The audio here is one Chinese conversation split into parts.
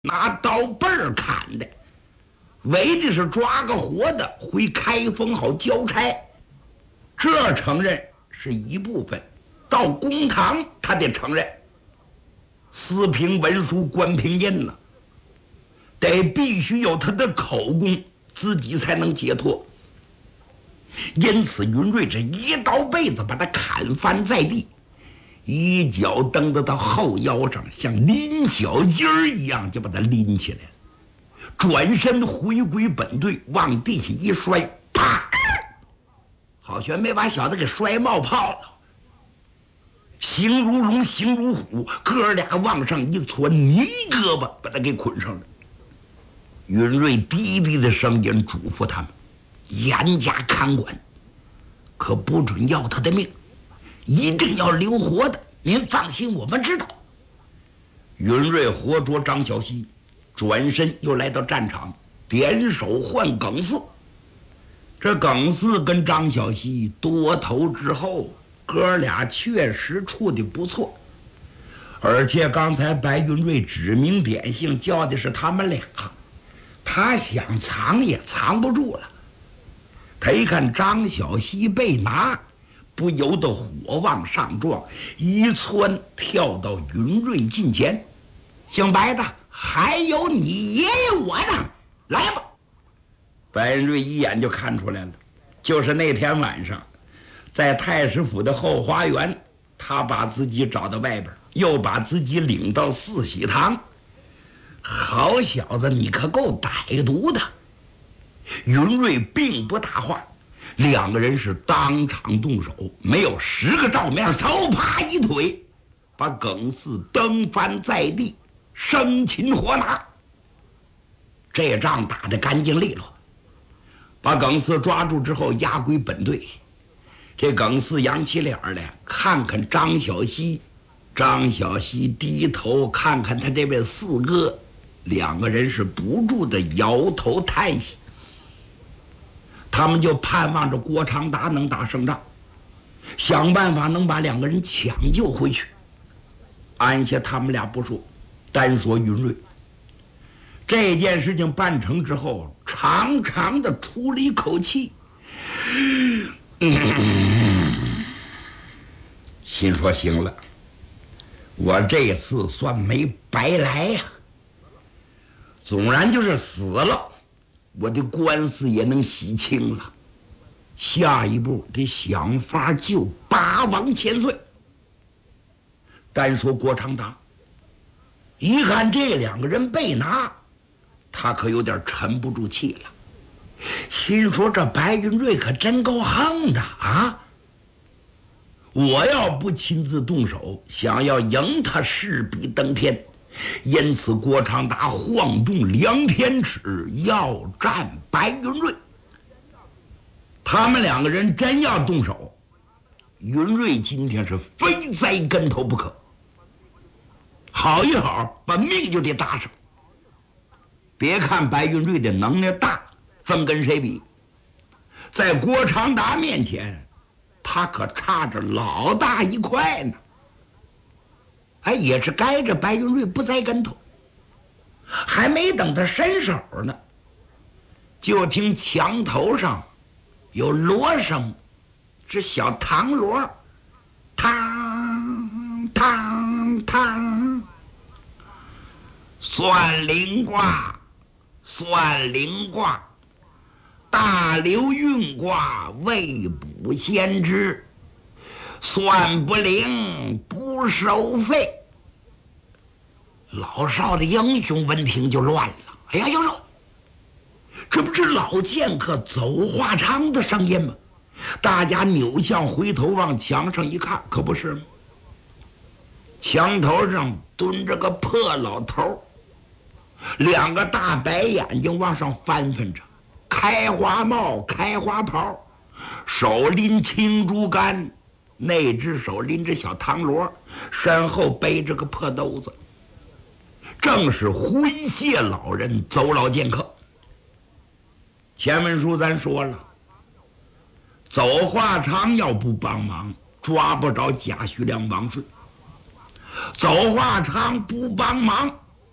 拿刀背儿砍的，为的是抓个活的回开封好交差。这承认是一部分，到公堂他得承认。私凭文书官凭印呢，得必须有他的口供，自己才能解脱。因此云瑞这一刀背子把他砍翻在地，一脚蹬到他后腰上，像拎小鸡儿一样就把他拎起来了，转身回归本队，往地下一摔，啪！好悬没把小子给摔冒泡了。形如龙，形如虎，哥俩往上一窜，泥胳膊把他给捆上了。云瑞低低的声音嘱咐他们，严加看管，可不准要他的命，一定要留活的。您放心，我们知道。云瑞活捉张小西，转身又来到战场，点手换耿四。这耿四跟张小西多头之后，哥俩确实处得不错，而且刚才白云瑞指名点姓叫的是他们俩，他想藏也藏不住了。他一看张小西被拿，不由得火往上撞，一窜跳到云瑞近前。姓白的，还有你爷爷我呢，来吧。白云瑞一眼就看出来了，就是那天晚上在太师府的后花园，他把自己找到外边，又把自己领到四喜堂。好小子，你可够歹毒的。云瑞并不答话，两个人是当场动手，没有10个照面，嗖啪一腿把耿四蹬翻在地，生擒活拿。这仗打得干净利落，把耿四抓住之后押归本队。这耿四扬起脸来看看张小西，张小西低头看看他这位四哥，两个人是不住的摇头叹息。他们就盼望着郭长达能打胜仗，想办法能把两个人抢救回去。按下他们俩不说，单说云瑞。这件事情办成之后，长长的出了一口气，心说行了，我这次算没白来呀。纵然就是死了，我的官司也能洗清了。下一步得想法救八王千岁。单说郭长达，一看这两个人被拿，他可有点沉不住气了，心说这白云瑞可真够横的啊！我要不亲自动手，想要赢他势必登天。因此郭长达晃动量天尺，要战白云瑞。他们两个人真要动手，云瑞今天是非栽跟头不可，好一好把命就得搭上。别看白云瑞的能耐大，分跟谁比？在郭长达面前，他可差着老大一块呢。哎，也是该着白云瑞不栽跟头。还没等他伸手呢，就听墙头上有锣声，是小唐锣，嘡嘡嘡。算灵卦，算灵卦，大流运卦，未卜先知，算不灵不收费。老少的英雄闻听就乱了，哎呀呦呦，这不是老剑客走化昌的声音吗？大家扭向回头往墙上一看，可不是吗？墙头上蹲着个破老头，两个大白眼睛往上翻翻着，开花帽开花袍，手拎青竹竿，那只手拎着小唐锣，身后背着个破兜子，正是诙谐老人走老剑客。前文书咱说了，走化昌要不帮忙，抓不着贾胥良王顺。走化昌不帮忙，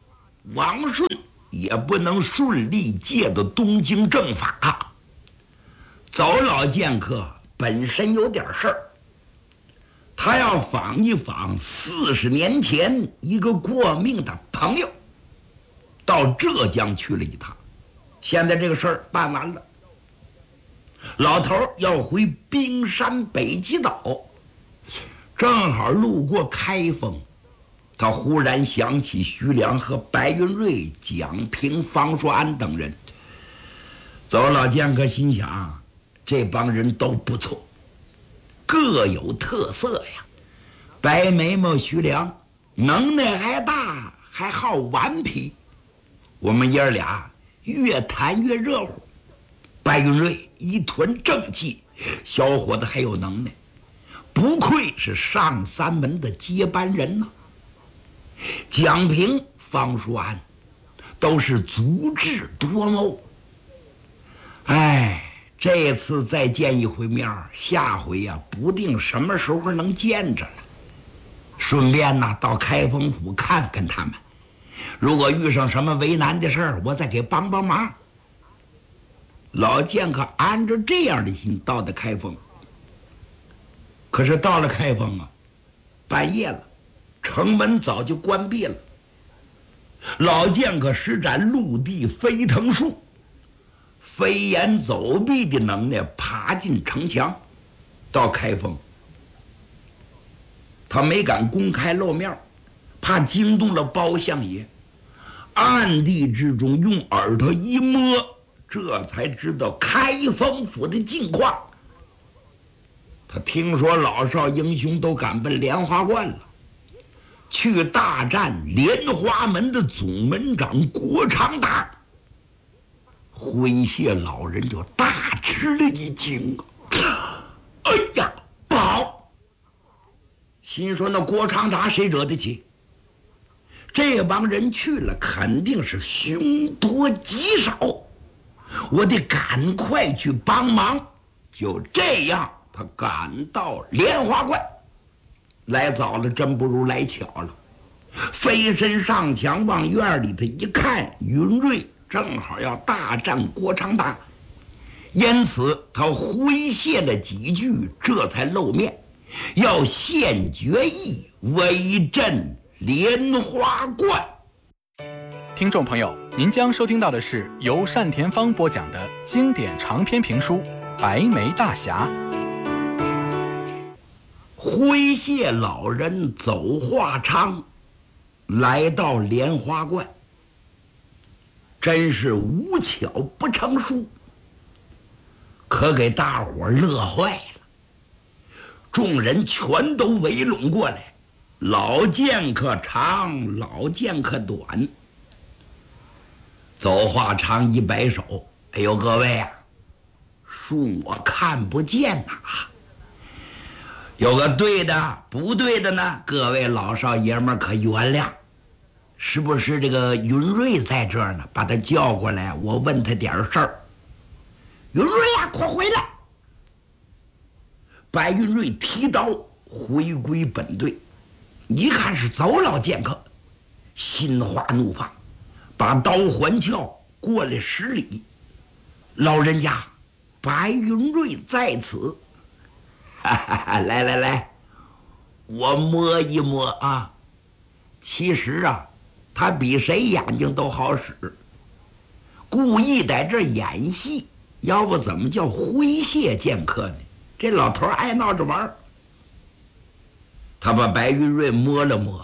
王顺也不能顺利借到东京正法。邹老剑客本身有点事儿，他要访一访40年前一个过命的朋友，到浙江去了一趟。现在这个事儿办完了，老头要回冰山北极岛，正好路过开封，他忽然想起徐良和白云瑞、蒋平、方硕安等人。邹老剑客心想，这帮人都不错，各有特色呀。白眉毛徐良能耐还大，还好顽皮，我们爷儿俩越谈越热乎。白云瑞一屯正气，小伙子还有能耐，不愧是上三门的接班人呢。蒋平、方硕安都是足智多谋。哎，这次再见一回面，下回呀，不定什么时候能见着了。顺便呢，到开封府看看他们，如果遇上什么为难的事儿，我再给帮帮忙。老剑客按着这样的心到的开封，可是到了开封啊，半夜了，城门早就关闭了。老剑客施展陆地飞腾术，飞檐走壁的能耐，爬进城墙，到开封。他没敢公开露面，怕惊动了包相爷，暗地之中用耳朵一摸，这才知道开封府的境况。他听说老少英雄都赶奔莲花观了，去大战莲花门的总门长郭长达。挥谢老人就大吃了一惊，哎呀，不好！心说那郭长达谁惹得起？这帮人去了，肯定是凶多吉少，我得赶快去帮忙。就这样，他赶到莲花观。来早了真不如来巧了，飞身上墙往院里头一看，云瑞正好要大战郭长达，因此他挥谢了几句，这才露面，要献决议，威震莲花观。 听众朋友，您将收听到的是由单田芳播讲的经典长篇评书《白眉大侠》。 挥谢老人走华昌，来到莲花观，真是无巧不成书，可给大伙乐坏了。众人全都围拢过来，老剑客长，老剑客短。走华昌一摆手，哎呦，各位啊，恕我看不见呐。有个对的，不对的呢，各位老少爷们可原谅。是不是这个云瑞在这儿呢？把他叫过来，我问他点事儿。云瑞呀，快回来！白云瑞提刀回归本队，一看是邹老剑客，心花怒放，把刀还鞘，过来施礼。老人家，白云瑞在此。哈哈哈，来来来，我摸一摸啊。其实啊，他比谁眼睛都好使，故意在这演戏，要不怎么叫挥谢剑客呢？这老头爱闹着玩。他把白云瑞摸了摸，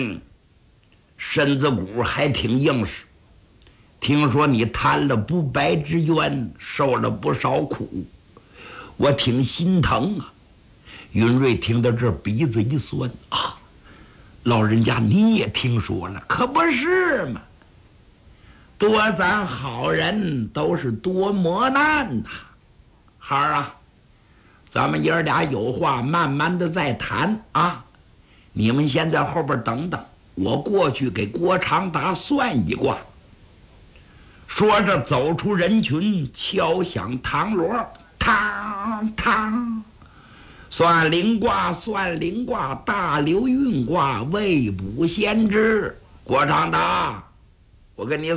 身子骨还挺硬实。听说你贪了不白之冤，受了不少苦，我挺心疼啊。云瑞听到这，鼻子一酸啊，老人家你也听说了，可不是嘛？多咱好人都是多磨难呐。孩儿啊，咱们爷儿俩有话慢慢的再谈啊。你们先在后边等等，我过去给郭长达算一卦。说着走出人群，敲响堂锣，嘡嘡。算灵卦，算灵卦，大流运卦，未卜先知。郭长达， 我跟你